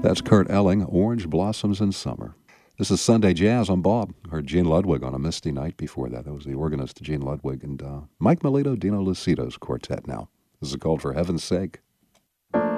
That's Kurt Elling, Orange Blossoms in Summer. This is Sunday Jazz on Bob. Heard Gene Ludwig on a misty night before that. That was the organist, Gene Ludwig, and Mike Melito, Dino Lucido's quartet now. This is called For Heaven's Sake.